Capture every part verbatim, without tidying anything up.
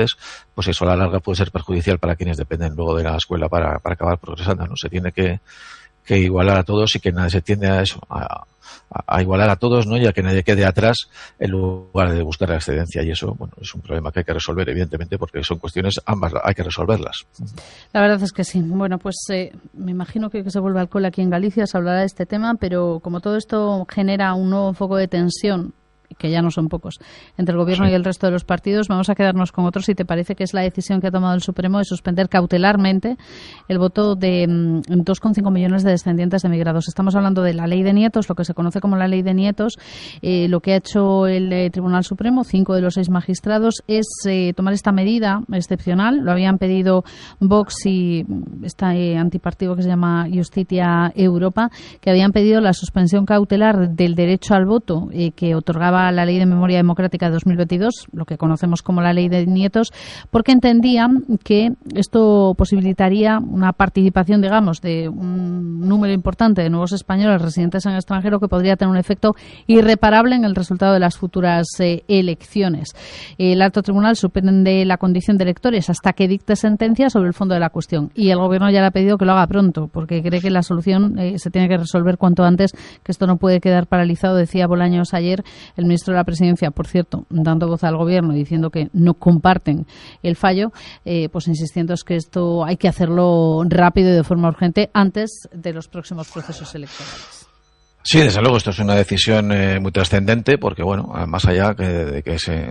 electorales, pues eso a la larga puede ser perjudicial para quienes dependen luego de la escuela para, para acabar progresando, ¿no? Se tiene que, que igualar a todos y que nadie se tiende a eso, a, a igualar a todos, ¿no? Y a que nadie quede atrás en lugar de buscar la excedencia, y eso, bueno, es un problema que hay que resolver, evidentemente, porque son cuestiones, ambas hay que resolverlas. La verdad es que sí. Bueno, pues eh, me imagino que, que se vuelve al cole aquí en Galicia, se hablará de este tema, pero como todo esto genera un nuevo foco de tensión, que ya no son pocos, entre el Gobierno sí. y el resto de los partidos, vamos a quedarnos con otros, si te parece, que es la decisión que ha tomado el Supremo de suspender cautelarmente el voto de mm, dos coma cinco millones de descendientes de emigrados. Estamos hablando de la ley de nietos, lo que se conoce como la ley de nietos. Eh, lo que ha hecho el eh, Tribunal Supremo, cinco de los seis magistrados, es eh, tomar esta medida excepcional. Lo habían pedido Vox y este eh, antipartido que se llama Justitia Europa, que habían pedido la suspensión cautelar del derecho al voto eh, que otorgaba la Ley de Memoria Democrática de dos mil veintidós, lo que conocemos como la Ley de Nietos, porque entendían que esto posibilitaría una participación, digamos, de un número importante de nuevos españoles residentes en el extranjero que podría tener un efecto irreparable en el resultado de las futuras eh, elecciones. El Alto Tribunal suspende la condición de electores hasta que dicte sentencia sobre el fondo de la cuestión, y el Gobierno ya le ha pedido que lo haga pronto, porque cree que la solución eh, se tiene que resolver cuanto antes, que esto no puede quedar paralizado. Decía Bolaños ayer, el ministro de la Presidencia, por cierto, dando voz al Gobierno y diciendo que no comparten el fallo, eh, pues insistiendo es que esto hay que hacerlo rápido y de forma urgente antes de los próximos procesos electorales. Sí, desde luego esto es una decisión eh, muy trascendente, porque bueno, más allá que, de que se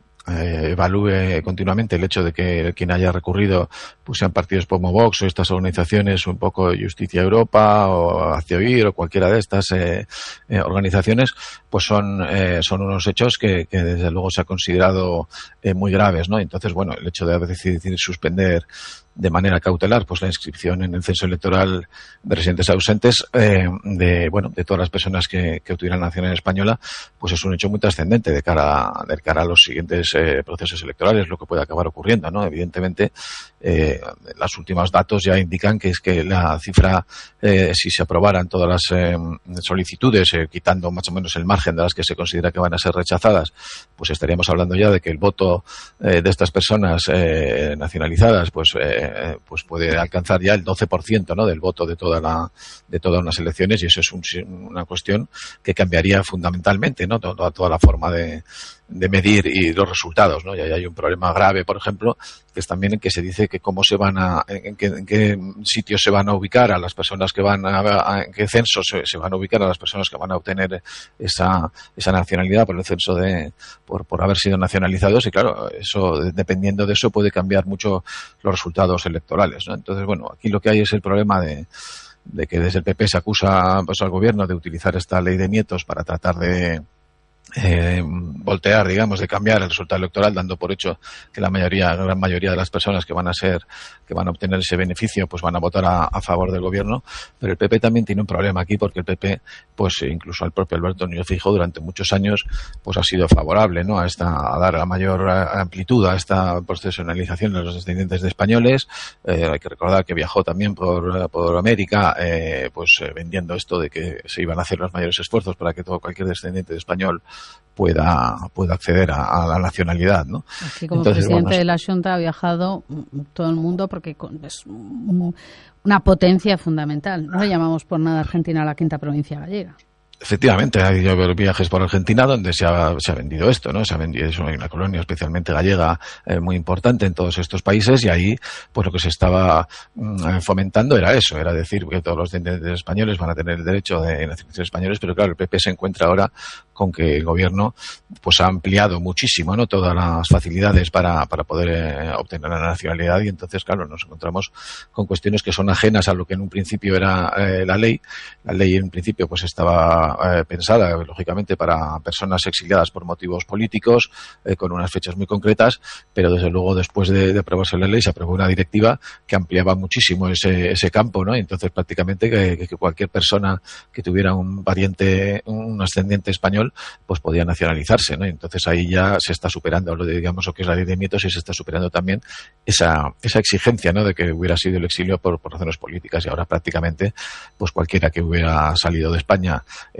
eh, evalúe continuamente el hecho de que quien haya recurrido pues sean partidos como Vox o estas organizaciones, un poco Justicia Europa o Hacia Oír o cualquiera de estas eh, eh, organizaciones, pues son eh, son unos hechos que, que desde luego se ha considerado eh, muy graves, ¿no? Entonces, bueno, el hecho de decidir suspender de manera cautelar pues la inscripción en el censo electoral de residentes ausentes eh, de bueno de todas las personas que, que obtuvieran la nacionalidad española, pues es un hecho muy trascendente de cara de cara a los siguientes eh, procesos electorales, lo que puede acabar ocurriendo, ¿no? Evidentemente, eh, los últimos datos ya indican que es que la cifra, eh, si se aprobaran todas las eh, solicitudes, eh, quitando más o menos el margen de las que se considera que van a ser rechazadas, pues estaríamos hablando ya de que el voto eh, de estas personas eh, nacionalizadas, pues eh, pues puede alcanzar ya el doce por ciento, ¿no? del voto de toda la de todas unas elecciones, y eso es un, una cuestión que cambiaría fundamentalmente, ¿no? toda, toda la forma de, de medir y los resultados, ¿no? Y ahí hay un problema grave, por ejemplo, que es también en que se dice que cómo se van a en qué, en qué sitios se van a ubicar a las personas que van a, a en qué censos se, se van a ubicar a las personas que van a obtener esa esa nacionalidad por el censo de por por haber sido nacionalizados, y claro, eso dependiendo de eso puede cambiar mucho los resultados electorales, ¿no? Entonces, bueno, aquí lo que hay es el problema de de que desde el P P se acusa pues al Gobierno de utilizar esta ley de nietos para tratar de Eh, voltear, digamos, de cambiar el resultado electoral, dando por hecho que la mayoría, la gran mayoría de las personas que van a ser, que van a obtener ese beneficio, pues van a votar a, a favor del Gobierno. Pero el P P también tiene un problema aquí, porque el P P, pues incluso al propio Alberto Núñez Feijóo durante muchos años, pues ha sido favorable, ¿no? A esta, a dar la mayor amplitud a esta profesionalización de los descendientes de españoles. Eh, hay que recordar que viajó también por, por América, eh, pues eh, vendiendo esto de que se iban a hacer los mayores esfuerzos para que todo cualquier descendiente de español pueda pueda acceder a, a la nacionalidad, ¿no? Aquí como Entonces, presidente bueno, de la Xunta ha viajado todo el mundo porque es una potencia fundamental. No le llamamos por nada Argentina a la quinta provincia gallega. Efectivamente, ha habido viajes por Argentina donde se ha, se ha vendido esto, ¿no? Se ha vendido, es una colonia especialmente gallega eh, muy importante en todos estos países, y ahí pues lo que se estaba mm, fomentando era eso, era decir que todos los descendientes españoles van a tener el derecho de nacionalizar españoles, pero claro, el P P se encuentra ahora con que el Gobierno pues ha ampliado muchísimo, ¿no? Todas las facilidades para, para poder eh, obtener la nacionalidad, y entonces, claro, nos encontramos con cuestiones que son ajenas a lo que en un principio era eh, la ley. La ley en principio pues estaba Eh, pensada, lógicamente, para personas exiliadas por motivos políticos, eh, con unas fechas muy concretas, pero desde luego después de, de aprobarse la ley se aprobó una directiva que ampliaba muchísimo ese, ese campo, ¿no? Y entonces prácticamente que, que cualquier persona que tuviera un pariente, un ascendiente español, pues podía nacionalizarse, ¿no? Y entonces ahí ya se está superando lo de, digamos, lo que es la ley de nietos, y se está superando también esa, esa exigencia, ¿no? De que hubiera sido el exilio por, por razones políticas, y ahora prácticamente pues cualquiera que hubiera salido de España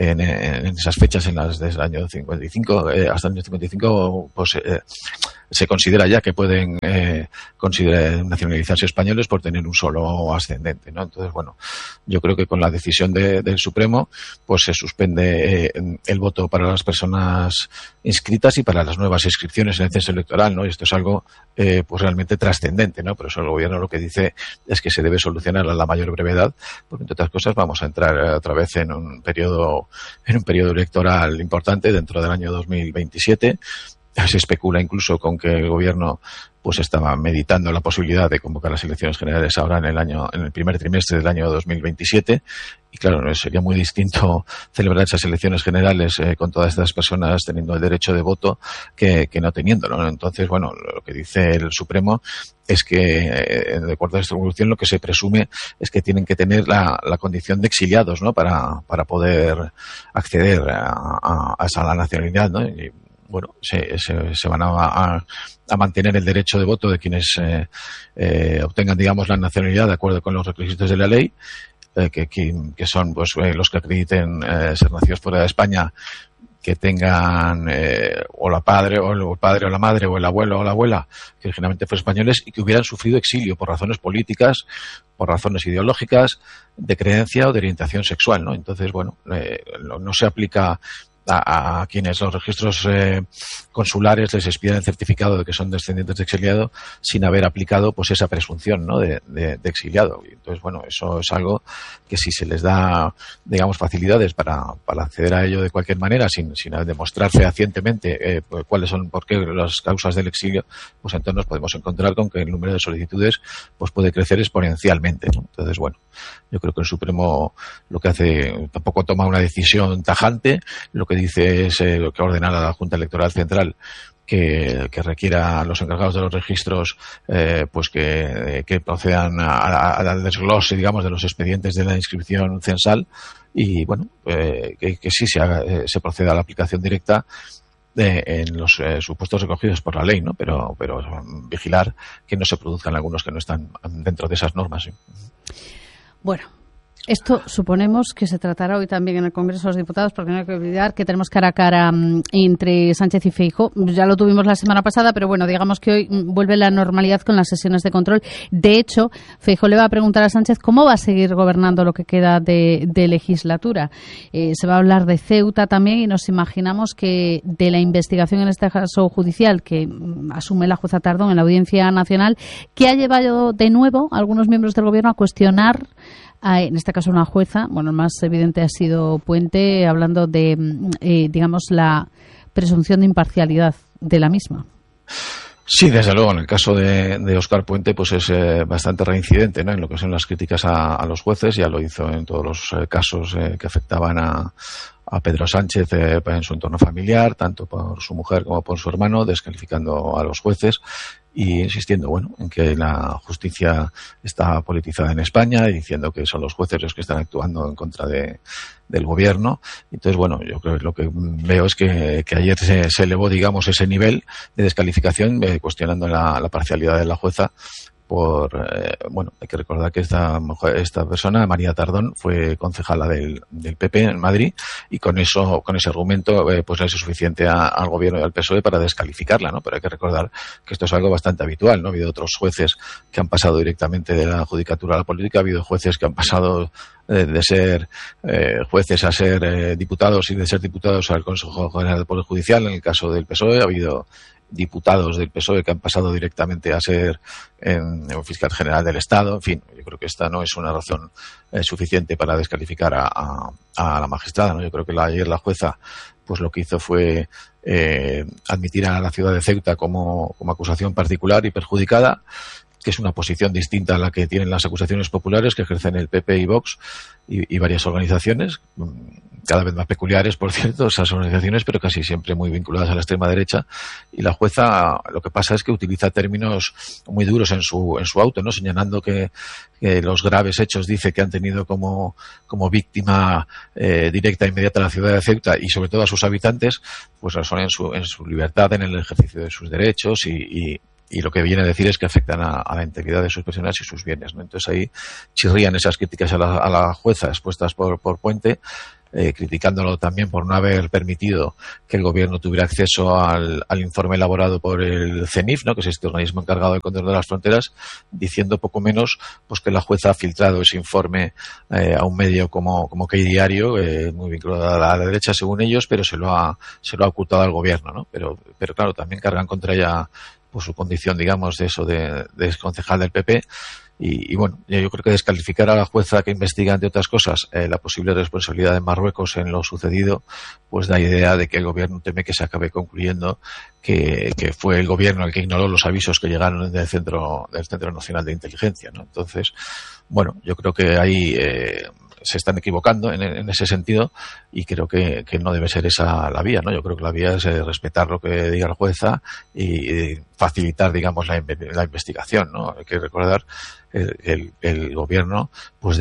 en, en esas fechas, en las desde el año cincuenta y cinco eh, hasta el año cincuenta y cinco, pues eh, se considera ya que pueden eh, considerar nacionalizarse españoles por tener un solo ascendente, ¿no? Entonces, bueno, yo creo que con la decisión de, del Supremo, pues se suspende eh, el voto para las personas inscritas y para las nuevas inscripciones en el censo electoral, ¿no? Y esto es algo eh, pues realmente trascendente, ¿no? Por eso el gobierno lo que dice es que se debe solucionar a la mayor brevedad, porque entre otras cosas vamos a entrar otra vez en un periodo en un periodo electoral importante dentro del año dos mil veintisiete. Se especula incluso con que el gobierno pues estaba meditando la posibilidad de convocar las elecciones generales ahora en el año en el primer trimestre del año dos mil veintisiete, y claro, sería muy distinto celebrar esas elecciones generales eh, con todas estas personas teniendo el derecho de voto que, que no teniéndolo, ¿no? Entonces, bueno, lo que dice el Supremo es que eh, de acuerdo a esta evolución lo que se presume es que tienen que tener la, la condición de exiliados, ¿no? Para, para poder acceder a, a, a la nacionalidad, ¿no? Y, bueno, se, se, se van a, a, a mantener el derecho de voto de quienes eh, eh, obtengan, digamos, la nacionalidad de acuerdo con los requisitos de la ley, eh, que, que, que son pues eh, los que acrediten eh, ser nacidos fuera de España, que tengan eh, o la padre o el padre o la madre o el abuelo o la abuela que originalmente fueron españoles y que hubieran sufrido exilio por razones políticas, por razones ideológicas, de creencia o de orientación sexual, ¿no? Entonces, bueno, eh, no, no se aplica A, a quienes los registros eh, consulares les expiden el certificado de que son descendientes de exiliado sin haber aplicado pues esa presunción, ¿no? de, de, de exiliado. Y entonces, bueno, eso es algo que si se les da, digamos, facilidades para, para acceder a ello de cualquier manera, sin, sin demostrar fehacientemente eh, pues, cuáles son, por qué las causas del exilio, pues entonces nos podemos encontrar con que el número de solicitudes pues puede crecer exponencialmente, ¿no? Entonces, bueno, yo creo que el Supremo lo que hace, tampoco toma una decisión tajante, lo que dice es eh, lo que ordena a la Junta Electoral Central que, que requiera a los encargados de los registros eh, pues que, que procedan al desglose, digamos, de los expedientes de la inscripción censal y, bueno, eh, que, que sí se haga, eh, se proceda a la aplicación directa de, en los eh, supuestos recogidos por la ley, ¿no? Pero, pero vigilar que no se produzcan algunos que no están dentro de esas normas, ¿sí? Bueno. Esto suponemos que se tratará hoy también en el Congreso de los Diputados, porque no hay que olvidar que tenemos cara a cara um, entre Sánchez y Feijóo. Ya lo tuvimos la semana pasada, pero bueno, digamos que hoy vuelve la normalidad con las sesiones de control. De hecho, Feijóo le va a preguntar a Sánchez cómo va a seguir gobernando lo que queda de, de legislatura. Eh, se va a hablar de Ceuta también y nos imaginamos que de la investigación, en este caso judicial, que um, asume la jueza Tardón en la Audiencia Nacional, que ha llevado de nuevo a algunos miembros del Gobierno a cuestionar, en este caso una jueza, bueno, el más evidente ha sido Puente, hablando de, eh, digamos, la presunción de imparcialidad de la misma. Sí, desde luego, en el caso de, de Óscar Puente, pues es eh, bastante reincidente, ¿no? En lo que son las críticas a, a los jueces, ya lo hizo en todos los eh, casos eh, que afectaban a, a Pedro Sánchez eh, en su entorno familiar, tanto por su mujer como por su hermano, descalificando a los jueces y insistiendo, bueno, en que la justicia está politizada en España y diciendo que son los jueces los que están actuando en contra de, del gobierno. Entonces, bueno, yo creo que lo que veo es que, que ayer se, se elevó, digamos, ese nivel de descalificación, eh, cuestionando la, la parcialidad de la jueza. Por, eh, bueno, hay que recordar que esta mujer, esta persona, María Tardón, fue concejala del, del P P en Madrid y con eso, con ese argumento, eh, pues no es suficiente a, al gobierno y al P S O E para descalificarla, ¿no? Pero hay que recordar que esto es algo bastante habitual, ¿no? Ha habido otros jueces que han pasado directamente de la judicatura a la política, ha habido jueces que han pasado eh, de ser eh, jueces a ser eh, diputados y de ser diputados al Consejo General del Poder Judicial. En el caso del P S O E ha habido diputados del P S O E que han pasado directamente a ser en, en fiscal general del Estado. En fin, yo creo que esta no es una razón eh, suficiente para descalificar a, a, a la magistrada, ¿no? Yo creo que la, ayer la jueza pues lo que hizo fue eh, admitir a la ciudad de Ceuta como, como acusación particular y perjudicada, que es una posición distinta a la que tienen las acusaciones populares que ejercen el P P y Vox y, y varias organizaciones, cada vez más peculiares, por cierto, esas organizaciones, pero casi siempre muy vinculadas a la extrema derecha. Y la jueza lo que pasa es que utiliza términos muy duros en su en su auto, ¿no? Señalando que, que los graves hechos, dice, que han tenido como, como víctima eh, directa e inmediata a la ciudad de Ceuta y sobre todo a sus habitantes, pues son en su, en su libertad, en el ejercicio de sus derechos y, y y lo que viene a decir es que afectan a, a la integridad de sus personas y sus bienes, ¿no? Entonces ahí chirrían esas críticas a la, a la jueza expuestas por, por Puente, eh, criticándolo también por no haber permitido que el gobierno tuviera acceso al, al informe elaborado por el CENIF, ¿no?, que es este organismo encargado del control de las fronteras, diciendo poco menos pues que la jueza ha filtrado ese informe eh, a un medio como, como que Diario, eh, muy vinculado a la, a la derecha según ellos, pero se lo ha, se lo ha ocultado al gobierno, ¿no? Pero, pero claro, también cargan contra ella por su condición, digamos, de eso, de, de exconcejal del P P. Y, y bueno, yo creo que descalificar a la jueza que investiga, entre otras cosas, eh, la posible responsabilidad de Marruecos en lo sucedido, pues da idea de que el gobierno teme que se acabe concluyendo que, que fue el gobierno el que ignoró los avisos que llegaron del Centro, del Centro Nacional de Inteligencia, ¿no? Entonces, bueno, yo creo que ahí eh, se están equivocando en, en ese sentido y creo que, que no debe ser esa la vía, ¿no? Yo creo que la vía es eh, respetar lo que diga la jueza y, y facilitar, digamos, la, la investigación, ¿no? Hay que recordar el, el, el gobierno pues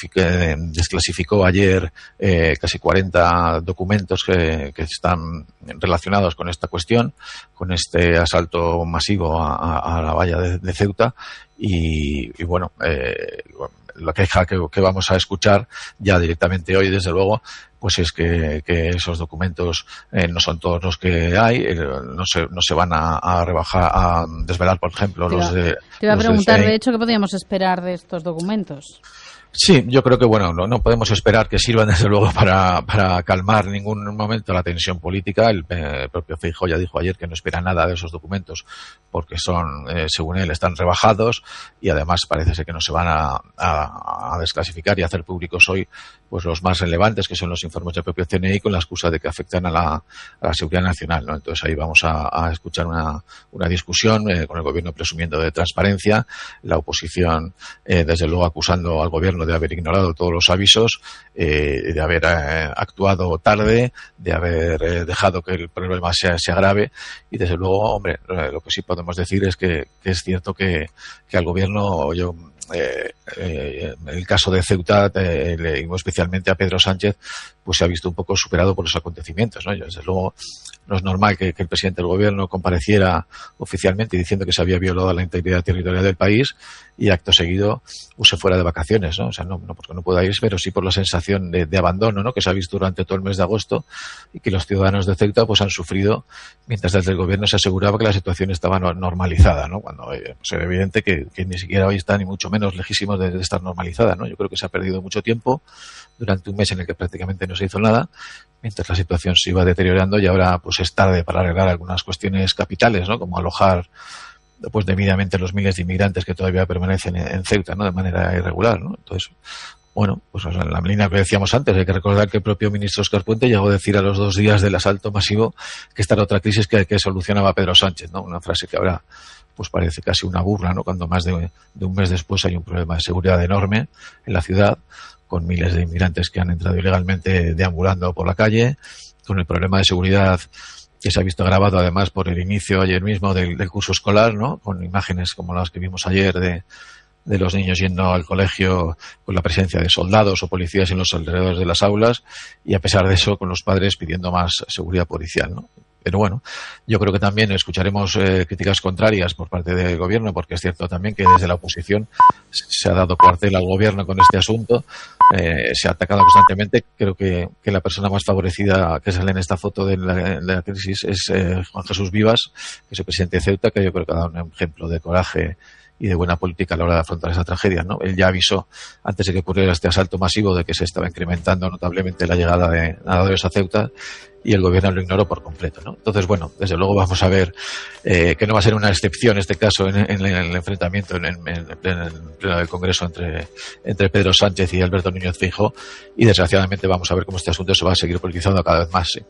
desclasificó ayer eh, casi cuarenta documentos que, que están relacionados con esta cuestión, con este asalto masivo a, a, a la valla de, de Ceuta y, y bueno, eh, la queja que, que vamos a escuchar ya directamente hoy, desde luego, pues es que, que esos documentos eh, no son todos los que hay, eh, no se no se van a, a rebajar, a desvelar, por ejemplo, te los de... Te iba a preguntar, de, de hecho, ¿qué podríamos esperar de estos documentos? Sí, yo creo que bueno, no, no podemos esperar que sirvan desde luego para, para calmar en ningún momento la tensión política. El, eh, propio Feijóo ya dijo ayer que no espera nada de esos documentos porque son, eh, según él, están rebajados y además parece ser que no se van a, a, a desclasificar y a hacer públicos hoy pues los más relevantes, que son los informes del propio C N I, con la excusa de que afectan a la, a la seguridad nacional, ¿no? Entonces ahí vamos a, a escuchar una, una discusión eh, con el gobierno presumiendo de transparencia, la oposición eh, desde luego acusando al gobierno de haber ignorado todos los avisos, eh, de haber eh, actuado tarde, de haber eh, dejado que el problema se, se agrave y desde luego, hombre, eh, lo que sí podemos decir es que, que es cierto que, que al gobierno yo Eh, eh, en el caso de Ceuta, eh, le digo especialmente a Pedro Sánchez, pues se ha visto un poco superado por los acontecimientos, ¿no? Yo, desde luego, no es normal que, que el presidente del gobierno compareciera oficialmente diciendo que se había violado la integridad territorial del país y acto seguido pues, se fuera de vacaciones, ¿no? O sea, no, no porque no pueda irse, pero sí por la sensación de, de abandono, ¿no?, que se ha visto durante todo el mes de agosto y que los ciudadanos de Ceuta pues han sufrido mientras desde el gobierno se aseguraba que la situación estaba normalizada, ¿no? Cuando eh, pues, es evidente que, que ni siquiera hoy está ni mucho menos lejísimos de, de estar normalizada, ¿no? Yo creo que se ha perdido mucho tiempo durante un mes en el que prácticamente no se hizo nada, mientras la situación se iba deteriorando y ahora pues es tarde para arreglar algunas cuestiones capitales, ¿no?, como alojar pues debidamente los miles de inmigrantes que todavía permanecen en, en Ceuta, ¿no?, de manera irregular, ¿no? Entonces, bueno, pues en la línea que decíamos antes, hay que recordar que el propio ministro Óscar Puente llegó a decir a los dos días del asalto masivo que esta era otra crisis que, que solucionaba Pedro Sánchez, ¿no? Una frase que ahora pues parece casi una burla, ¿no?, cuando más de, de un mes después hay un problema de seguridad enorme en la ciudad, con miles de inmigrantes que han entrado ilegalmente deambulando por la calle, con el problema de seguridad que se ha visto agravado además por el inicio ayer mismo del, del curso escolar, ¿no?, con imágenes como las que vimos ayer de, de los niños yendo al colegio con la presencia de soldados o policías en los alrededores de las aulas y a pesar de eso con los padres pidiendo más seguridad policial, ¿no? Pero bueno, yo creo que también escucharemos eh, críticas contrarias por parte del gobierno, porque es cierto también que desde la oposición se ha dado cuartel al gobierno con este asunto, eh, se ha atacado constantemente. Creo que, que la persona más favorecida que sale en esta foto de la, de la crisis es eh, Juan Jesús Vivas, que es el presidente de Ceuta, que yo creo que ha dado un ejemplo de coraje y de buena política a la hora de afrontar esa tragedia, ¿no? Él ya avisó antes de que ocurriera este asalto masivo de que se estaba incrementando notablemente la llegada de nadadores a Ceuta y el gobierno lo ignoró por completo, ¿no? Entonces, bueno, desde luego vamos a ver eh, que no va a ser una excepción este caso en, en, en el enfrentamiento en, en, en, en el pleno del Congreso entre, entre Pedro Sánchez y Alberto Núñez Feijóo y desgraciadamente vamos a ver cómo este asunto se va a seguir politizando cada vez más, sí.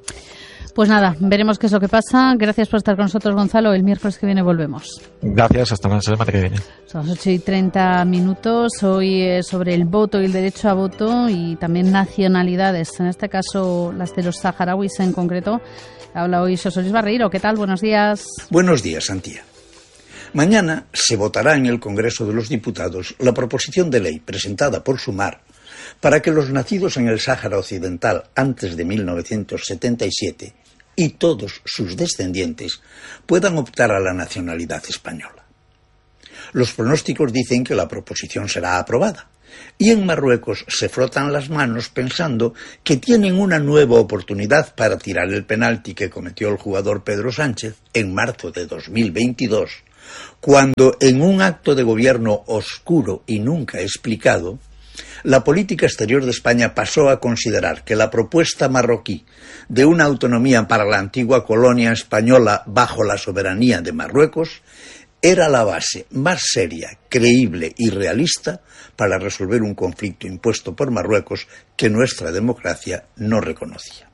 Pues nada, veremos qué es lo que pasa. Gracias por estar con nosotros, Gonzalo. El miércoles que viene volvemos. Gracias, hasta la semana que viene. Son las ocho y treinta minutos. Hoy eh, sobre el voto y el derecho a voto y también nacionalidades. En este caso, las de los saharauis en concreto. Habla hoy Xosé Luis Barreiro. ¿Qué tal? Buenos días. Buenos días, Antía. Mañana se votará en el Congreso de los Diputados la proposición de ley presentada por Sumar para que los nacidos en el Sáhara Occidental antes de mil novecientos setenta y siete y todos sus descendientes puedan optar a la nacionalidad española. Los pronósticos dicen que la proposición será aprobada. Y en Marruecos se frotan las manos pensando que tienen una nueva oportunidad para tirar el penalti que cometió el jugador Pedro Sánchez en marzo de dos mil veintidós, cuando en un acto de gobierno oscuro y nunca explicado, la política exterior de España pasó a considerar que la propuesta marroquí de una autonomía para la antigua colonia española bajo la soberanía de Marruecos era la base más seria, creíble y realista para resolver un conflicto impuesto por Marruecos que nuestra democracia no reconocía.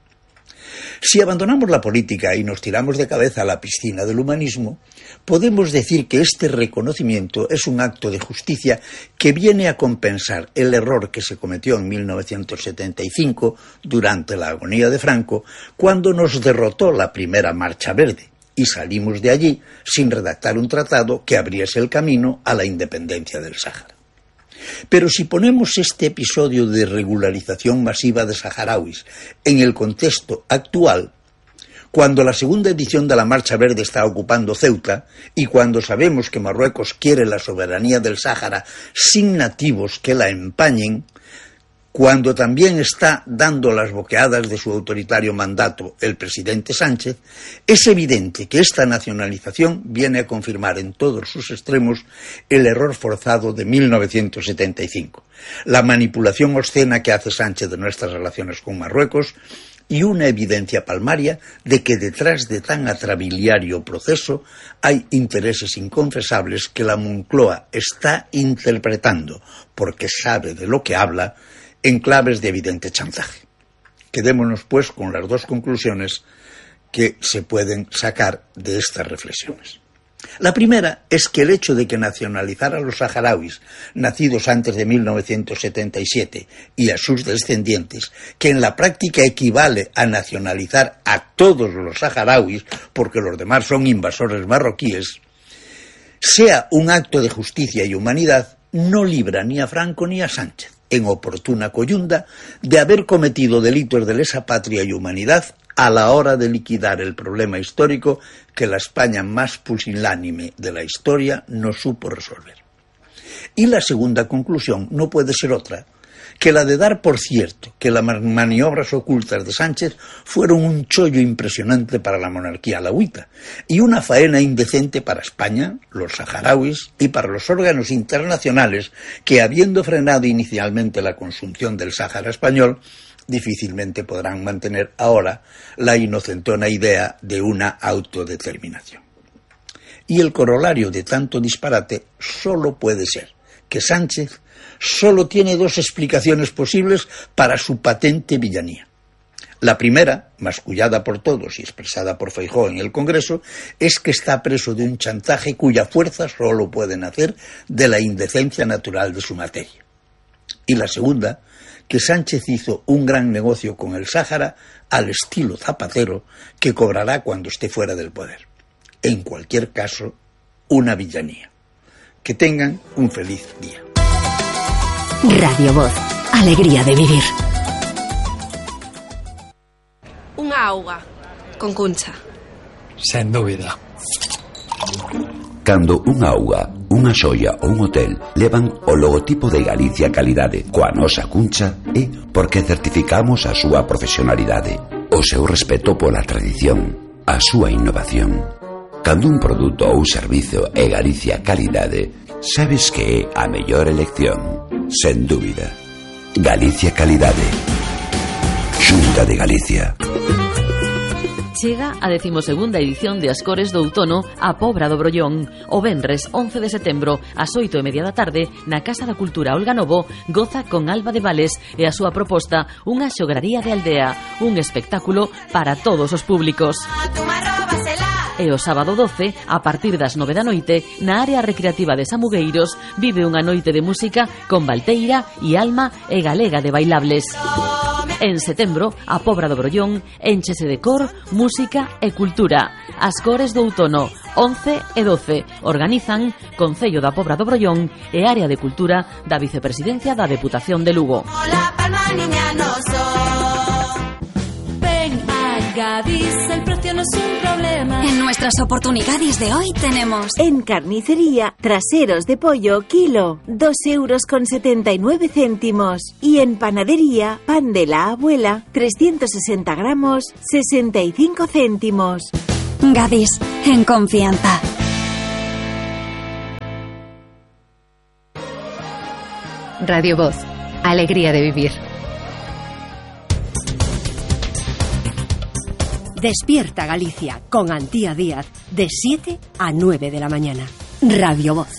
Si abandonamos la política y nos tiramos de cabeza a la piscina del humanismo, podemos decir que este reconocimiento es un acto de justicia que viene a compensar el error que se cometió en mil novecientos setenta y cinco durante la agonía de Franco, cuando nos derrotó la primera Marcha Verde y salimos de allí sin redactar un tratado que abriese el camino a la independencia del Sáhara. Pero si ponemos este episodio de regularización masiva de saharauis en el contexto actual, cuando la segunda edición de la Marcha Verde está ocupando Ceuta y cuando sabemos que Marruecos quiere la soberanía del Sáhara sin nativos que la empañen, cuando también está dando las boqueadas de su autoritario mandato el presidente Sánchez, es evidente que esta nacionalización viene a confirmar en todos sus extremos el error forzado de mil novecientos setenta y cinco, la manipulación obscena que hace Sánchez de nuestras relaciones con Marruecos y una evidencia palmaria de que detrás de tan atrabiliario proceso hay intereses inconfesables que la Moncloa está interpretando, porque sabe de lo que habla, en claves de evidente chantaje. Quedémonos, pues, con las dos conclusiones que se pueden sacar de estas reflexiones. La primera es que el hecho de que nacionalizar a los saharauis nacidos antes de mil novecientos setenta y siete y a sus descendientes, que en la práctica equivale a nacionalizar a todos los saharauis, porque los demás son invasores marroquíes, sea un acto de justicia y humanidad, no libra ni a Franco ni a Sánchez, en oportuna coyunda, de haber cometido delitos de lesa patria y humanidad a la hora de liquidar el problema histórico que la España más pusilánime de la historia no supo resolver. Y la segunda conclusión no puede ser otra que la de dar por cierto que las maniobras ocultas de Sánchez fueron un chollo impresionante para la monarquía alauita y una faena indecente para España, los saharauis y para los órganos internacionales que, habiendo frenado inicialmente la consunción del Sáhara español, difícilmente podrán mantener ahora la inocentona idea de una autodeterminación. Y el corolario de tanto disparate solo puede ser que Sánchez solo tiene dos explicaciones posibles para su patente villanía. La primera, mascullada por todos y expresada por Feijóo en el Congreso, es que está preso de un chantaje cuya fuerza solo puede nacer de la indecencia natural de su materia. Y la segunda, que Sánchez hizo un gran negocio con el Sáhara al estilo Zapatero que cobrará cuando esté fuera del poder. En cualquier caso, una villanía. Que tengan un feliz día. Radio Voz, alegría de vivir. Unha auga con Cuncha. Sen dúbida. Cando unha auga, unha xoia ou un hotel levan o logotipo de Galicia Calidade coa nosa Cuncha, é porque certificamos a súa profesionalidade, o seu respeto pola tradición, a súa innovación. Cando un produto ou servizo é Galicia Calidade, sabes que é a mellor elección, sen dúbida. Galicia Calidade, Xunta de Galicia. Chega a decimosegunda edición de As Cores do Outono a Pobra do Brollón. O venres once de setembro, ás oito e media da tarde, na Casa da Cultura Olga Novo, goza con Alba de Vales e a súa proposta Unha xograría de aldea, un espectáculo para todos os públicos. E o sábado doce, a partir das nove da noite, na área recreativa de Samugueiros, vive unha noite de música con Valteira e Alma e Galega de Bailables. En setembro, a Pobra do Brollón énchese de cor, música e cultura. As Cores do Outono, once e doce, organizan Concello da Pobra do Brollón e Área de Cultura da Vicepresidencia da Deputación de Lugo. Hola, Palma, niña, no so. Ven allá. Gadis, el precio no es un problema. En nuestras oportunidades de hoy tenemos... En carnicería, traseros de pollo, kilo, dos euros con setenta y nueve céntimos. Y en panadería, pan de la abuela, trescientos sesenta gramos, sesenta y cinco céntimos. Gadis, en confianza. Radio Voz, alegría de vivir. Despierta Galicia con Antía Díaz de siete a nueve de la mañana. Radio Voz.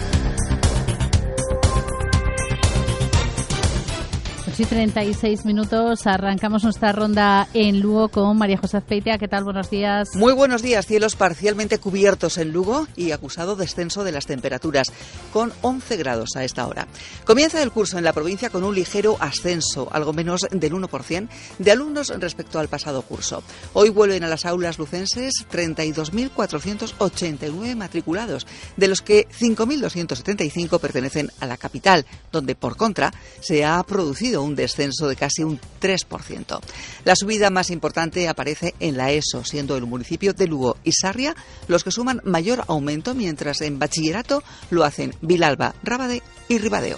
ocho y treinta y seis minutos, arrancamos nuestra ronda en Lugo con María José Azpeitia. ¿Qué tal? Buenos días. Muy buenos días. Cielos parcialmente cubiertos en Lugo y acusado descenso de las temperaturas, con once grados a esta hora. Comienza el curso en la provincia con un ligero ascenso, algo menos del uno por ciento, de alumnos respecto al pasado curso. Hoy vuelven a las aulas lucenses treinta y dos mil cuatrocientos ochenta y nueve matriculados, de los que cinco mil doscientos setenta y cinco pertenecen a la capital, donde por contra se ha producido un descenso de casi un tres por ciento. La subida más importante aparece en la ESO, siendo el municipio de Lugo y Sarria los que suman mayor aumento, mientras en bachillerato lo hacen Vilalba, Rábade y Ribadeo.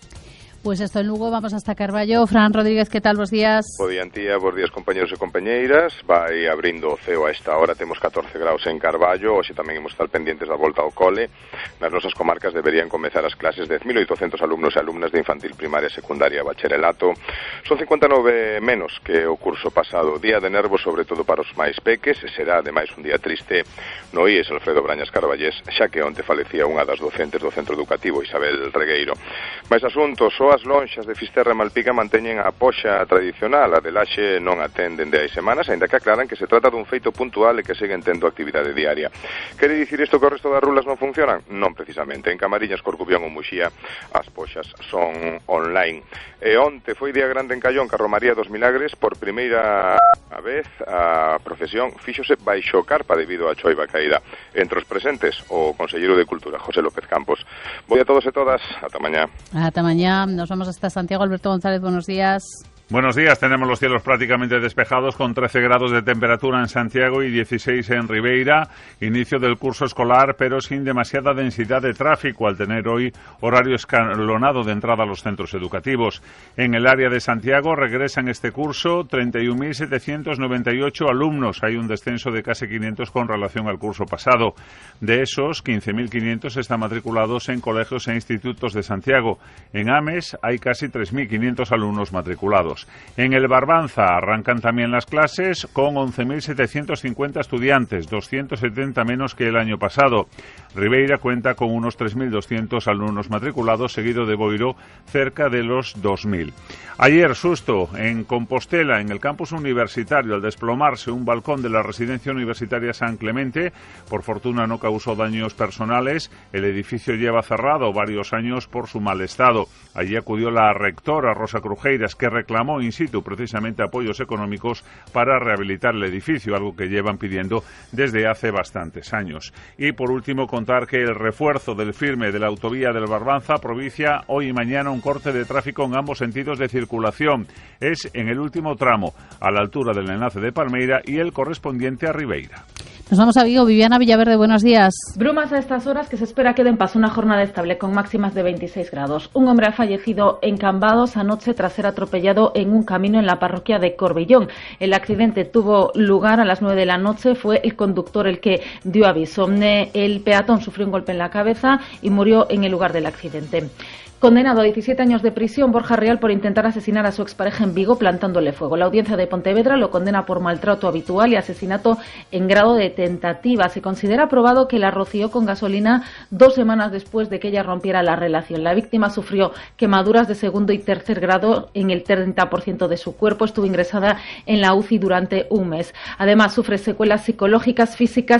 Pues esto en Lugo, vamos hasta Carballo. Fran Rodríguez, ¿qué tal? Bos días. Bo día, Antía, bos días, compañeros e compañeiras. Vai abrindo o ceo a esta hora, temos catorce graus en Carballo. Hoxe tamén imos estar pendientes da volta ao cole. Nas nosas comarcas deberían comezar as clases dez mil oitocentos alumnos e alumnas de infantil, primaria, secundaria e bacharelato. Son cincuenta e nove menos que o curso pasado. Día de nervos, sobre todo para os máis peques, e será ademais un día triste no I E S Alfredo Brañas Carballés, xa que onte falecía unha das docentes do Centro Educativo, Isabel Regueiro. Mais asuntos, o as lonxas de Fisterra e Malpica manteñen a poxa tradicional. A de Laxe non atenden de hai semanas, aínda que aclaran que se trata dun feito puntual e que seguen tendo actividade diaria. Quere dicir isto que o resto das rulas non funcionan? Non precisamente. En Camariñas, Corcubión ou Muxía as poxas son online. E onte foi día grande en Callón, ca Romaría dos Milagres. Por primeira vez a procesión fíxose baixo carpa debido á choiva caída. Entre os presentes, o conselleiro de Cultura, José López Campos. Voy a todos e todas. Ata mañá. Ata mañá. Nos vamos hasta Santiago. Alberto González, buenos días. Buenos días, tenemos los cielos prácticamente despejados con trece grados de temperatura en Santiago y dieciséis en Ribeira. Inicio del curso escolar, pero sin demasiada densidad de tráfico al tener hoy horario escalonado de entrada a los centros educativos. En el área de Santiago regresan este curso treinta y un mil setecientos noventa y ocho alumnos. Hay un descenso de casi quinientos con relación al curso pasado. De esos, quince mil quinientos están matriculados en colegios e institutos de Santiago. En Ames hay casi tres mil quinientos alumnos matriculados. En el Barbanza arrancan también las clases con once mil setecientos cincuenta estudiantes, doscientos setenta menos que el año pasado. Ribeira cuenta con unos tres mil doscientos alumnos matriculados, seguido de Boiro, cerca de los dos mil. Ayer, susto en Compostela, en el campus universitario, al desplomarse un balcón de la residencia universitaria San Clemente. Por fortuna no causó daños personales. El edificio lleva cerrado varios años por su mal estado. Allí acudió la rectora Rosa Crujeiras, que reclamó in situ precisamente apoyos económicos para rehabilitar el edificio, algo que llevan pidiendo desde hace bastantes años. Y por último, contar que el refuerzo del firme de la autovía del Barbanza propicia hoy y mañana un corte de tráfico en ambos sentidos de circulación. Es en el último tramo, a la altura del enlace de Palmeira y el correspondiente a Ribeira. Nos vamos a Vigo. Viviana Villaverde, buenos días. Brumas a estas horas que se espera que den paso una jornada estable con máximas de veintiséis grados. Un hombre ha fallecido en Cambados anoche tras ser atropellado en un camino en la parroquia de Corbellón. El accidente tuvo lugar a las nueve de la noche. Fue el conductor el que dio aviso. El peatón sufrió un golpe en la cabeza y murió en el lugar del accidente. Condenado a diecisiete años de prisión, Borja Real, por intentar asesinar a su expareja en Vigo plantándole fuego. La audiencia de Pontevedra lo condena por maltrato habitual y asesinato en grado de tentativa. Se considera probado que la roció con gasolina dos semanas después de que ella rompiera la relación. La víctima sufrió quemaduras de segundo y tercer grado en el treinta por ciento de su cuerpo. Estuvo ingresada en la U C I durante un mes. Además, sufre secuelas psicológicas, físicas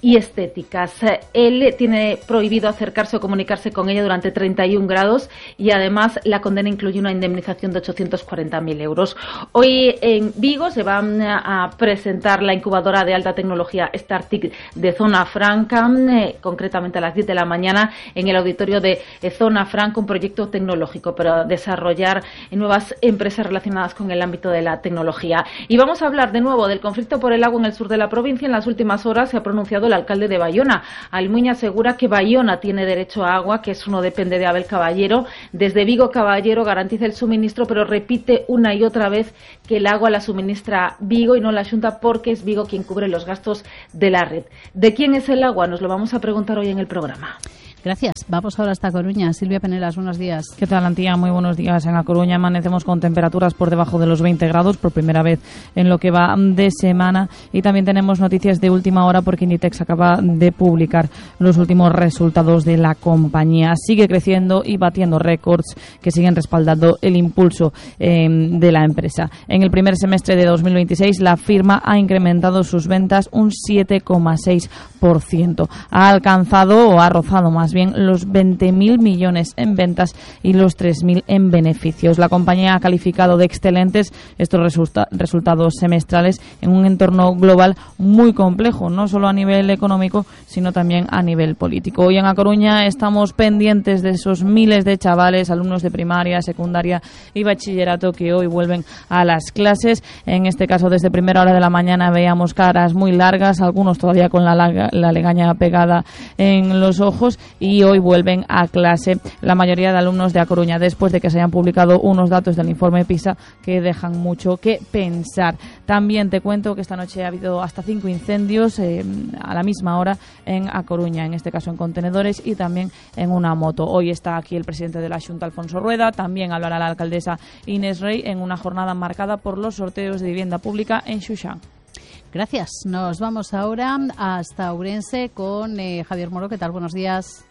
y estéticas. Él tiene prohibido acercarse o comunicarse con ella durante treinta y un grados y además la condena incluye una indemnización de ochocientos cuarenta mil euros. Hoy en Vigo se va a presentar la incubadora de alta tecnología StarTIC de Zona Franca, eh, concretamente a las diez de la mañana en el auditorio de eh, Zona Franca, un proyecto tecnológico para desarrollar nuevas empresas relacionadas con el ámbito de la tecnología. Y vamos a hablar de nuevo del conflicto por el agua en el sur de la provincia. En las últimas horas se ha pronunciado el alcalde de Bayona. Almuña asegura que Bayona tiene derecho a agua, que eso no depende de Abel Caballero. Desde Vigo, Caballero garantiza el suministro, pero repite una y otra vez que el agua la suministra Vigo y no la Xunta, porque es Vigo quien cubre los gastos de la red. ¿De quién es el agua? Nos lo vamos a preguntar hoy en el programa. Gracias. Vamos ahora hasta Coruña. Silvia Penelas, buenos días. ¿Qué tal, Antía? Muy buenos días. En A Coruña amanecemos con temperaturas por debajo de los veinte grados por primera vez en lo que va de semana, y también tenemos noticias de última hora porque Inditex acaba de publicar los últimos resultados de la compañía. Sigue creciendo y batiendo récords que siguen respaldando el impulso eh, de la empresa. En el primer semestre de dos mil veintiséis la firma ha incrementado sus ventas un siete coma seis por ciento. Ha alcanzado o ha rozado más bien los veinte mil millones en ventas y los tres mil en beneficios. La compañía ha calificado de excelentes estos resulta- resultados semestrales en un entorno global muy complejo, no solo a nivel económico, sino también a nivel político. Hoy en A Coruña estamos pendientes de esos miles de chavales, alumnos de primaria, secundaria y bachillerato que hoy vuelven a las clases. En este caso, desde primera hora de la mañana veíamos caras muy largas, algunos todavía con la, la, la legaña pegada en los ojos, y hoy vuelven a clase la mayoría de alumnos de A Coruña, después de que se hayan publicado unos datos del informe PISA que dejan mucho que pensar. También te cuento que esta noche ha habido hasta cinco incendios eh, a la misma hora en A Coruña, en este caso en contenedores y también en una moto. Hoy está aquí el presidente de la Xunta, Alfonso Rueda, también hablará la alcaldesa Inés Rey en una jornada marcada por los sorteos de vivienda pública en Xuxán. Gracias. Nos vamos ahora hasta Ourense con eh, Javier Moro. ¿Qué tal? Buenos días.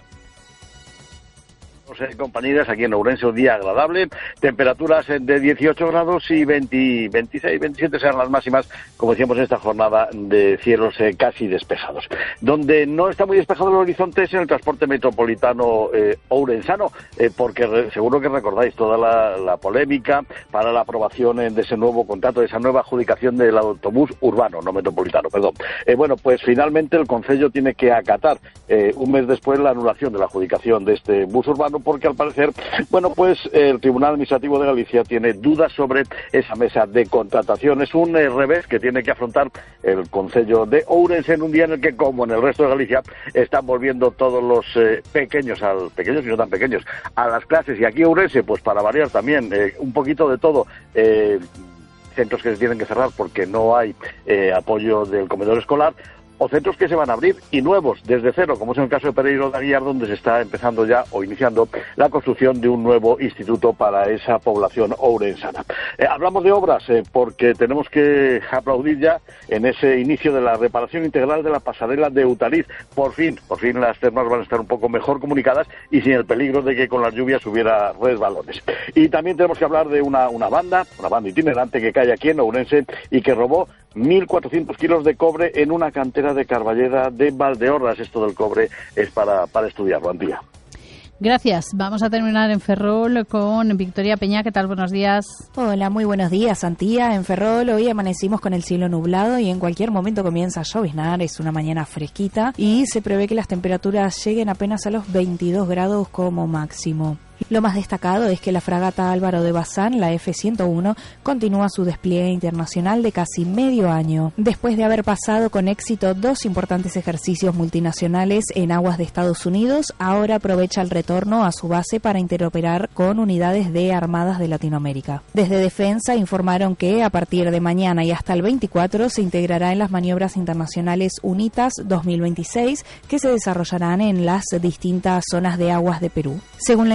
Compañeras, aquí en Ourense un día agradable, temperaturas de dieciocho grados y veinte, veintiséis, veintisiete serán las máximas, como decíamos en esta jornada de cielos eh, casi despejados. Donde no está muy despejado el horizonte es en el transporte metropolitano eh, ourensano, eh, porque re, seguro que recordáis toda la, la polémica para la aprobación eh, de ese nuevo contrato, de esa nueva adjudicación del autobús urbano, no metropolitano, perdón. Eh, bueno, pues finalmente el Concello tiene que acatar eh, un mes después la anulación de la adjudicación de este bus urbano, porque al parecer, bueno, pues el Tribunal Administrativo de Galicia tiene dudas sobre esa mesa de contratación. Es un eh, revés que tiene que afrontar el Concello de Ourense en un día en el que, como en el resto de Galicia, están volviendo todos los eh, pequeños, al pequeños y no tan pequeños, a las clases. Y aquí Ourense, pues para variar también, eh, un poquito de todo, eh, centros que se tienen que cerrar porque no hay eh, apoyo del comedor escolar, o centros que se van a abrir y nuevos desde cero, como es en el caso de Pereiro de Aguiar, donde se está empezando ya o iniciando la construcción de un nuevo instituto para esa población ourensana. Eh, hablamos de obras eh, porque tenemos que aplaudir ya en ese inicio de la reparación integral de la pasarela de Utaliz. Por fin, por fin las termas van a estar un poco mejor comunicadas y sin el peligro de que con las lluvias hubiera resbalones. Y también tenemos que hablar de una, una banda, una banda itinerante que cae aquí en Ourense y que robó mil cuatrocientos kilos de cobre en una cantera de Carballeda de Valdeorras. Esto del cobre es para, para estudiarlo, Antía. Gracias. Vamos a terminar en Ferrol con Victoria Peña. ¿Qué tal? Buenos días. Hola, muy buenos días, Antía. En Ferrol hoy amanecimos con el cielo nublado y en cualquier momento comienza a lloviznar. Es una mañana fresquita y se prevé que las temperaturas lleguen apenas a los veintidós grados como máximo. Lo más destacado es que la fragata Álvaro de Bazán, la F ciento uno, continúa su despliegue internacional de casi medio año. Después de haber pasado con éxito dos importantes ejercicios multinacionales en aguas de Estados Unidos, ahora aprovecha el retorno a su base para interoperar con unidades de armadas de Latinoamérica. Desde Defensa informaron que a partir de mañana y hasta el veinticuatro se integrará en las maniobras internacionales UNITAS dos mil veintiséis, que se desarrollarán en las distintas zonas de aguas de Perú. Según la información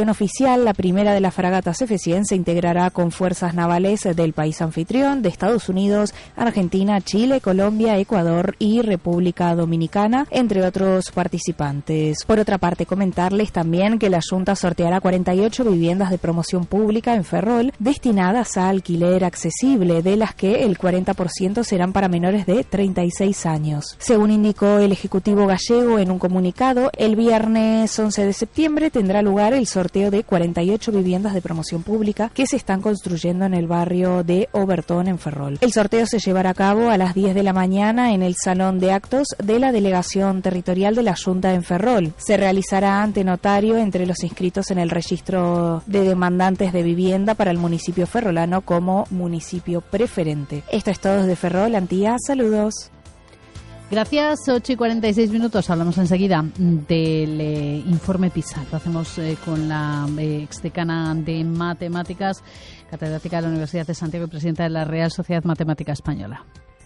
versión oficial, la primera de las fragatas F cien se integrará con fuerzas navales del país anfitrión, de Estados Unidos, Argentina, Chile, Colombia, Ecuador y República Dominicana, entre otros participantes. Por otra parte, comentarles también que la Junta sorteará cuarenta y ocho viviendas de promoción pública en Ferrol destinadas a alquiler accesible, de las que el cuarenta por ciento serán para menores de treinta y seis años. Según indicó el Ejecutivo gallego en un comunicado, el viernes once de septiembre tendrá lugar el sorteo de cuarenta y ocho viviendas de promoción pública que se están construyendo en el barrio de Obertón, en Ferrol. El sorteo se llevará a cabo a las diez de la mañana en el Salón de Actos de la Delegación Territorial de la Junta en Ferrol. Se realizará ante notario entre los inscritos en el registro de demandantes de vivienda para el municipio ferrolano como municipio preferente. Esto es todo desde Ferrol, Antía. Saludos. Gracias, ocho y cuarenta y seis minutos. Hablamos enseguida del eh, informe PISA. Lo hacemos eh, con la eh, exdecana de Matemáticas, catedrática de la Universidad de Santiago y presidenta de la Real Sociedad Matemática Española.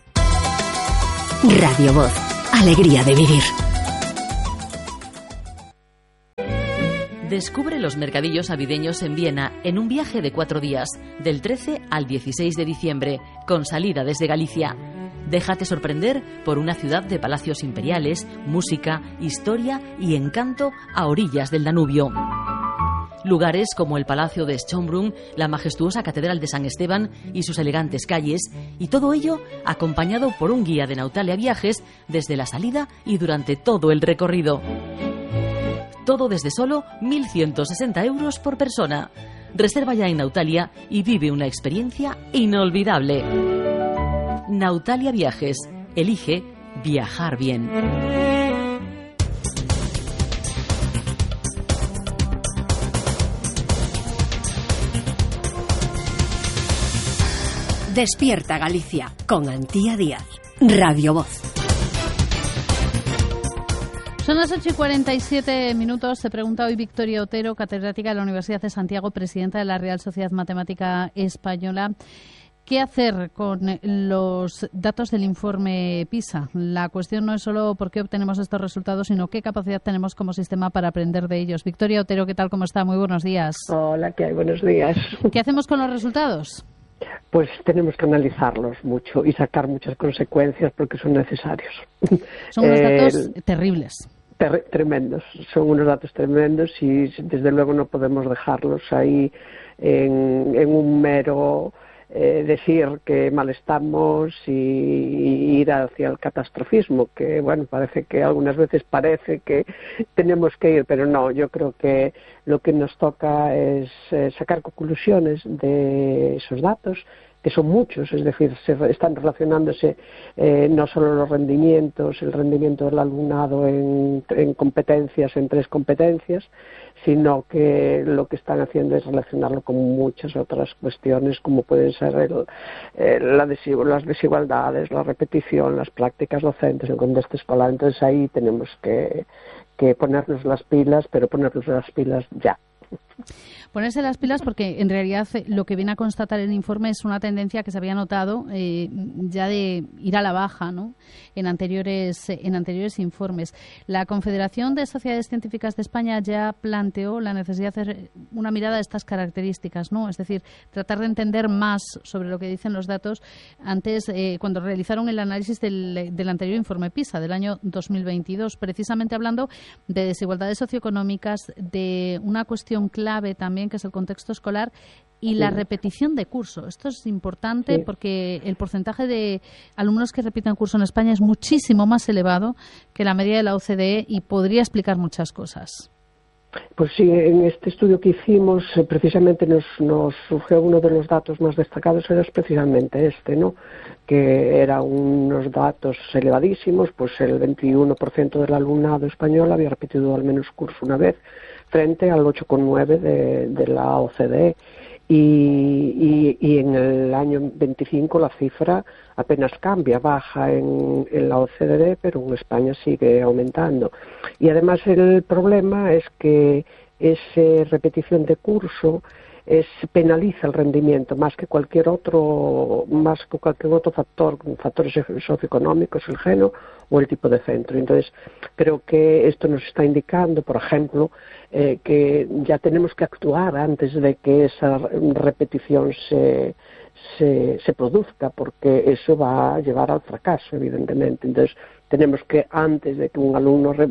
Radio Voz. Alegría de vivir. Descubre los mercadillos navideños en Viena en un viaje de cuatro días, del trece al dieciséis de diciembre, con salida desde Galicia. Déjate sorprender por una ciudad de palacios imperiales, música, historia y encanto a orillas del Danubio. Lugares como el Palacio de Schönbrunn, la majestuosa Catedral de San Esteban y sus elegantes calles, y todo ello acompañado por un guía de Nautalia Viajes desde la salida y durante todo el recorrido. Todo desde solo mil ciento sesenta euros por persona. Reserva ya en Nautalia y vive una experiencia inolvidable. Nautalia Viajes. Elige viajar bien. Despierta Galicia con Antía Díaz. Radio Voz. Son las ocho y cuarenta y siete minutos. Se pregunta hoy Victoria Otero, catedrática de la Universidad de Santiago, presidenta de la Real Sociedad Matemática Española. ¿Qué hacer con los datos del informe PISA? La cuestión no es solo por qué obtenemos estos resultados, sino qué capacidad tenemos como sistema para aprender de ellos. Victoria Otero, ¿qué tal? ¿Cómo está? Muy buenos días. Hola, ¿qué hay? Buenos días. ¿Qué hacemos con los resultados? Pues tenemos que analizarlos mucho y sacar muchas consecuencias porque son necesarios. Son unos datos eh, terribles. Ter- tremendos, son unos datos tremendos y desde luego no podemos dejarlos ahí en, en un mero eh, decir que mal estamos y, y ir hacia el catastrofismo, que bueno, parece que algunas veces parece que tenemos que ir, pero no, yo creo que lo que nos toca es eh, sacar conclusiones de esos datos, que son muchos, es decir, se están relacionándose eh, no solo los rendimientos, el rendimiento del alumnado en, en competencias, en tres competencias, sino que lo que están haciendo es relacionarlo con muchas otras cuestiones, como pueden ser el, el, la desigual, las desigualdades, la repetición, las prácticas docentes en contexto escolar. Entonces ahí tenemos que, que ponernos las pilas, pero ponernos las pilas ya. Ponerse las pilas porque en realidad lo que viene a constatar el informe es una tendencia que se había notado eh, ya de ir a la baja, ¿no? en anteriores en anteriores informes. La Confederación de Sociedades Científicas de España ya planteó la necesidad de hacer una mirada a estas características, ¿no? Es decir, tratar de entender más sobre lo que dicen los datos antes, eh, cuando realizaron el análisis del, del anterior informe PISA del año dos mil veintidós, precisamente hablando de desigualdades socioeconómicas, de una cuestión clave también que es el contexto escolar y la sí. repetición de curso. Esto es importante sí. porque el porcentaje de alumnos que repiten curso en España es muchísimo más elevado que la media de la O C D E y podría explicar muchas cosas. Pues sí, en este estudio que hicimos eh, precisamente nos, nos surgió uno de los datos más destacados, era precisamente este, ¿no? Que eran unos datos elevadísimos, pues el veintiuno por ciento del alumnado español había repetido al menos curso una vez, frente al ocho coma nueve por ciento de, de la O C D E. Y, y, y en el año veinticinco la cifra apenas cambia, baja en, en la O C D E, pero en España sigue aumentando. Y además el problema es que esa repetición de curso es penaliza el rendimiento más que cualquier otro, más que cualquier otro factor, factores socioeconómicos, el género o el tipo de centro. Entonces, creo que esto nos está indicando, por ejemplo, eh, que ya tenemos que actuar antes de que esa repetición se Se, se produzca, porque eso va a llevar al fracaso, evidentemente. Entonces, tenemos que, antes de que un alumno re,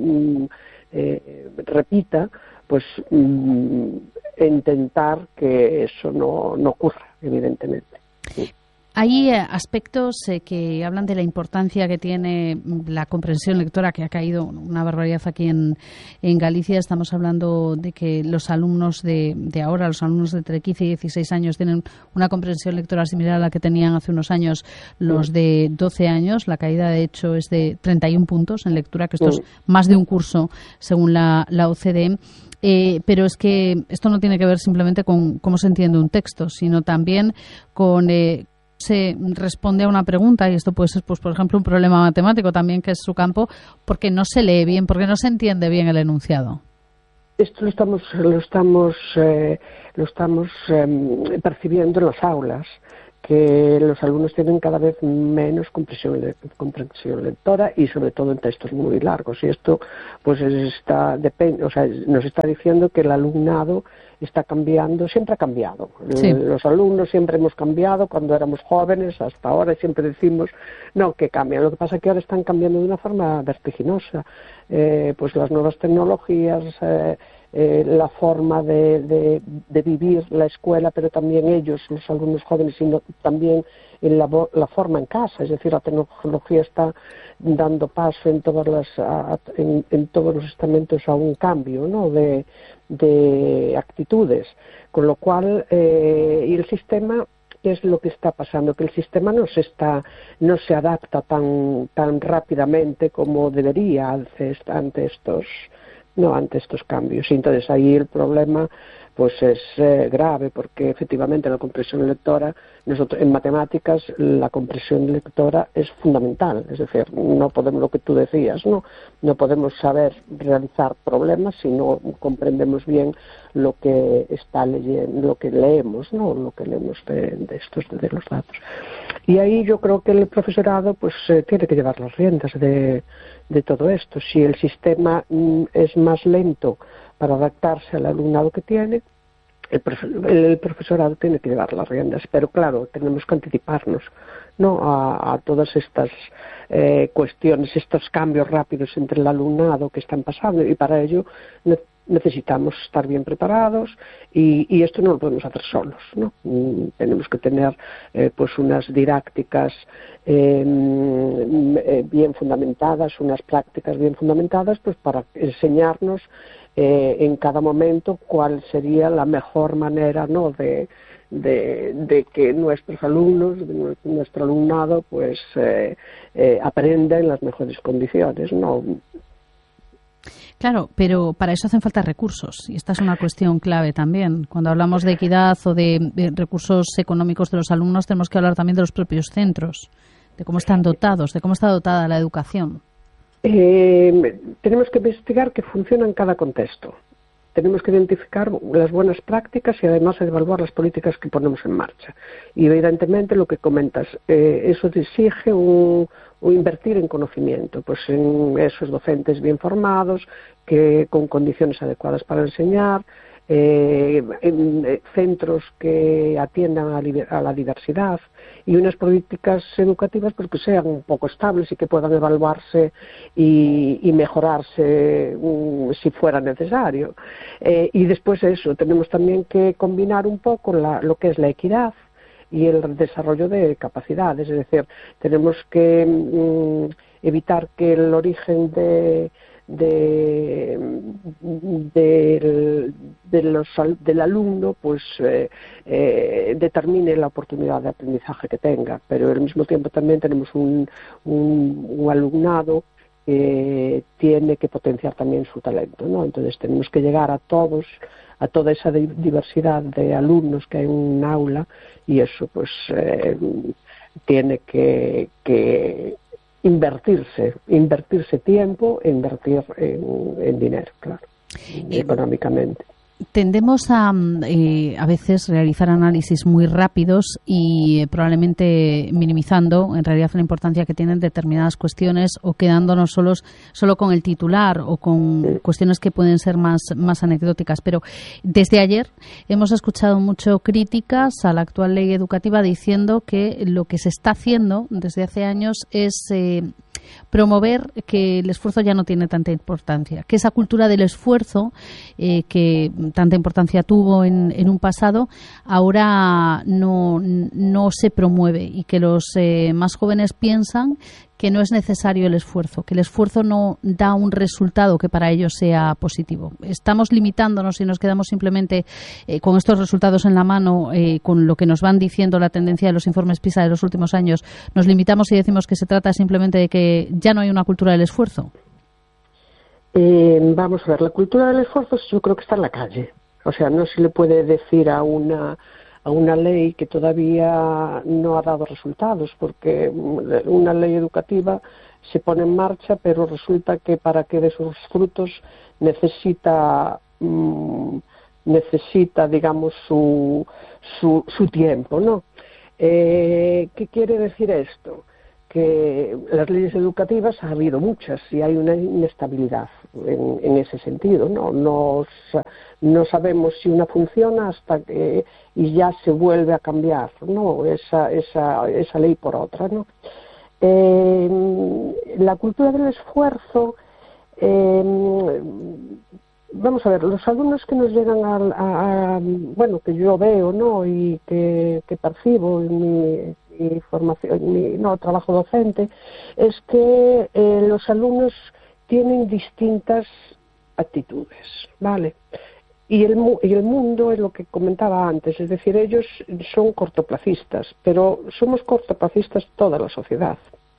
eh, repita, pues mm, intentar que eso no, no ocurra, evidentemente. Sí. Hay eh, aspectos eh, que hablan de la importancia que tiene la comprensión lectora, que ha caído una barbaridad aquí en, en Galicia. Estamos hablando de que los alumnos de, de ahora, los alumnos de entre quince y dieciséis años, tienen una comprensión lectora similar a la que tenían hace unos años los de doce años. La caída, de hecho, es de treinta y un puntos en lectura, que esto es más de un curso, según la, la O C D E. Eh, pero es que esto no tiene que ver simplemente con cómo se entiende un texto, sino también con Eh, se responde a una pregunta, y esto puede ser, pues, por ejemplo, un problema matemático también, que es su campo, porque no se lee bien, porque no se entiende bien el enunciado. Esto lo estamos lo estamos eh, lo estamos eh, percibiendo en las aulas, que los alumnos tienen cada vez menos comprensión, comprensión lectora, y sobre todo en textos muy largos, y esto pues está depende, o sea, nos está diciendo que el alumnado está cambiando, siempre ha cambiado. Sí. Los alumnos siempre hemos cambiado cuando éramos jóvenes hasta ahora, y siempre decimos no, que cambian. Lo que pasa es que ahora están cambiando de una forma vertiginosa. Eh, pues las nuevas tecnologías, eh, eh, la forma de, de, de vivir la escuela, pero también ellos, los alumnos jóvenes, sino también en la, la forma en casa. Es decir, la tecnología está dando paso en todas las a, en, en todos los estamentos a un cambio, ¿no?, de, de actitudes, con lo cual eh, y el sistema, ¿qué es lo que está pasando? Que el sistema no se está no se adapta tan tan rápidamente como debería ante, ante estos no ante estos cambios. Y entonces ahí el problema pues es eh, grave, porque efectivamente la comprensión lectora, nosotros en matemáticas la comprensión lectora es fundamental. Es decir, no podemos, lo que tú decías, no no podemos saber realizar problemas si no comprendemos bien lo que está leyendo, lo que leemos, no lo que leemos de, de estos de, de los datos. Y ahí yo creo que el profesorado pues eh, tiene que llevar las riendas de, de todo esto. Si el sistema mm, es más lento para adaptarse al alumnado que tiene, el, profe el profesorado tiene que llevar las riendas. Pero claro, tenemos que anticiparnos, ¿no?, a, a todas estas eh, cuestiones, estos cambios rápidos entre el alumnado que están pasando, y para ello ne necesitamos estar bien preparados, y, y esto no lo podemos hacer solos, ¿no? Mm, tenemos que tener eh, pues unas didácticas eh, eh, bien fundamentadas, unas prácticas bien fundamentadas, pues para enseñarnos eh, en cada momento cuál sería la mejor manera, ¿no?, de De, de que nuestros alumnos, de nuestro alumnado, pues eh, eh, aprenda en las mejores condiciones, ¿no? Claro, pero para eso hacen falta recursos, y esta es una cuestión clave también. Cuando hablamos de equidad o de, de recursos económicos de los alumnos, tenemos que hablar también de los propios centros, de cómo están dotados, de cómo está dotada la educación. Eh, tenemos que investigar qué funciona en cada contexto. Tenemos que identificar las buenas prácticas y además evaluar las políticas que ponemos en marcha. Y evidentemente lo que comentas, eh, eso exige un, un invertir en conocimiento, pues en esos docentes bien formados, que con condiciones adecuadas para enseñar, eh, en eh, centros que atiendan a, a la diversidad, y unas políticas educativas pues que sean un poco estables y que puedan evaluarse y, y mejorarse um, si fuera necesario. Eh, y después eso, tenemos también que combinar un poco la, lo que es la equidad y el desarrollo de capacidades. Es decir, tenemos que um, evitar que el origen de De, de, de los, del alumno pues eh, eh, determine la oportunidad de aprendizaje que tenga, pero al mismo tiempo también tenemos un, un, un alumnado que tiene que potenciar también su talento, ¿no? Entonces tenemos que llegar a todos, a toda esa diversidad de alumnos que hay en un aula, y eso pues eh, tiene que, que invertirse, invertirse tiempo, invertir en, en dinero, claro, eh, económicamente. tendemos a eh, a veces realizar análisis muy rápidos y eh, probablemente minimizando en realidad la importancia que tienen determinadas cuestiones o quedándonos solos solo con el titular o con cuestiones que pueden ser más, más anecdóticas. Pero desde ayer hemos escuchado mucho críticas a la actual ley educativa diciendo que lo que se está haciendo desde hace años es eh, promover que el esfuerzo ya no tiene tanta importancia, que esa cultura del esfuerzo eh, que tanta importancia tuvo en, en un pasado ahora no, no se promueve y que los eh, más jóvenes piensan que no es necesario el esfuerzo, que el esfuerzo no da un resultado que para ellos sea positivo. Estamos limitándonos y nos quedamos simplemente eh, con estos resultados en la mano, eh, con lo que nos van diciendo la tendencia de los informes PISA de los últimos años. Nos limitamos y decimos que se trata simplemente de que ya no hay una cultura del esfuerzo. Eh, vamos a ver, la cultura del esfuerzo yo creo que está en la calle. O sea, no se le puede decir a una a una ley que todavía no ha dado resultados, porque una ley educativa se pone en marcha, pero resulta que para que dé sus frutos necesita mmm, necesita, digamos, su, su, su tiempo, ¿no? Eh, ¿Qué quiere decir esto? Que las leyes educativas ha habido muchas y hay una inestabilidad en, en ese sentido, ¿no? No, no sabemos si una funciona hasta que y ya se vuelve a cambiar, ¿no? Esa, esa, esa ley por otra, ¿no? Eh, la cultura del esfuerzo, eh, vamos a ver, los alumnos que nos llegan a, a, a bueno, que yo veo, ¿no? Y que, que percibo en mi mi formación, mi no, trabajo docente, es que eh, los alumnos tienen distintas actitudes, ¿vale? Y el, y el mundo es lo que comentaba antes, es decir, ellos son cortoplacistas, pero somos cortoplacistas toda la sociedad.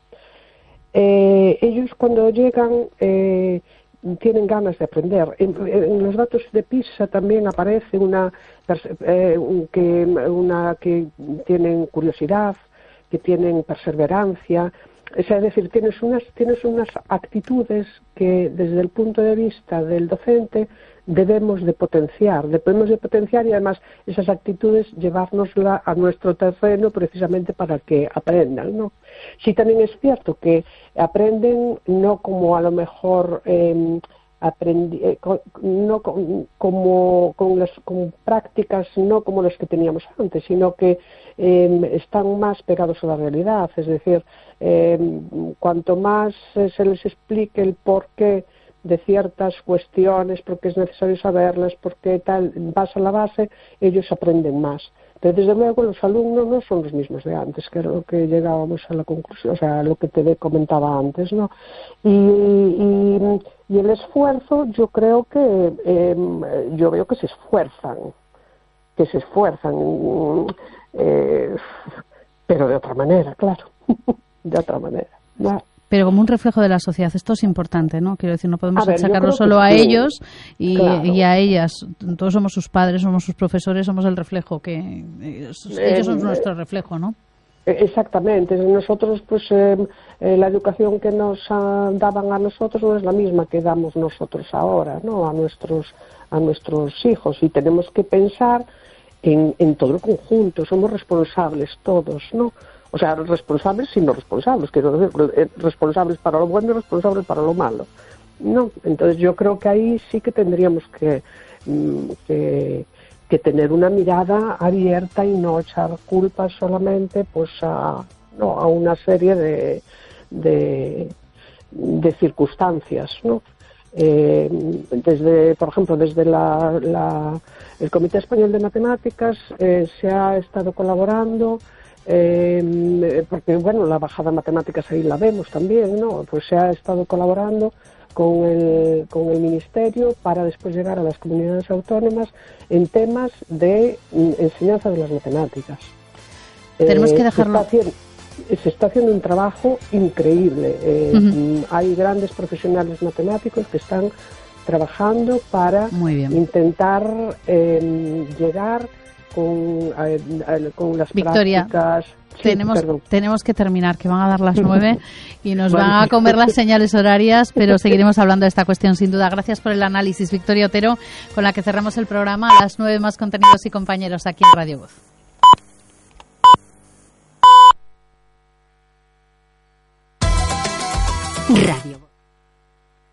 Eh, ellos cuando llegan eh, tienen ganas de aprender. En, en los datos de PISA también aparece una, eh, que, una que tienen curiosidad, que tienen perseverancia, es decir, tienes unas, tienes unas actitudes que desde el punto de vista del docente debemos de potenciar, debemos de potenciar y además esas actitudes llevárnosla a nuestro terreno precisamente para que aprendan, ¿no? Sí, también es cierto que aprenden no como a lo mejor eh, aprendi eh, con, no con, como con las con prácticas no como las que teníamos antes, sino que eh, están más pegados a la realidad, es decir, eh, cuanto más eh, se les explique el porqué de ciertas cuestiones, porque es necesario saberlas, porque tal, vas a la base, ellos aprenden más. Pero desde luego los alumnos no son los mismos de antes, que era lo que llegábamos a la conclusión, o sea, lo que te comentaba antes, ¿no? Y, y, y el esfuerzo, yo creo que, eh, yo veo que se esfuerzan, que se esfuerzan, eh, pero de otra manera, claro, de otra manera, ¿no? Pero como un reflejo de la sociedad, esto es importante, ¿no? Quiero decir, no podemos ver, achacarlo solo a sí. ellos y, Claro. y a ellas. Todos somos sus padres, somos sus profesores, somos el reflejo que ellos, Eh, ellos son nuestro reflejo, ¿no? Exactamente. Nosotros, pues, eh, eh, la educación que nos ah, daban a nosotros no es la misma que damos nosotros ahora, ¿no? A nuestros a nuestros hijos y tenemos que pensar en, en todo el conjunto. Somos responsables todos, ¿no? O sea, responsables y no responsables, quiero decir, responsables para lo bueno y responsables para lo malo. No, entonces yo creo que ahí sí que tendríamos que, que, que tener una mirada abierta y no echar culpas solamente pues a, no, a una serie de, de, de circunstancias, ¿no? Eh, desde, por ejemplo, desde la, la, el Comité Español de Matemáticas eh, se ha estado colaborando. Eh, porque bueno, la bajada de matemáticas ahí la vemos también, ¿no? Pues se ha estado colaborando con el, con el Ministerio para después llegar a las comunidades autónomas en temas de enseñanza de las matemáticas. Tenemos eh, que dejarlo. Se está, haciendo, se está haciendo un trabajo increíble. Eh, uh-huh. Hay grandes profesionales matemáticos que están trabajando para intentar eh, llegar con, eh, con las Victoria, prácticas. Sí, tenemos, tenemos que terminar, que van a dar las nueve y nos Bueno. van a comer las señales horarias, pero seguiremos hablando de esta cuestión sin duda. Gracias por el análisis, Victoria Otero, con la que cerramos el programa a las nueve. Más contenidos y compañeros aquí en Radio Voz.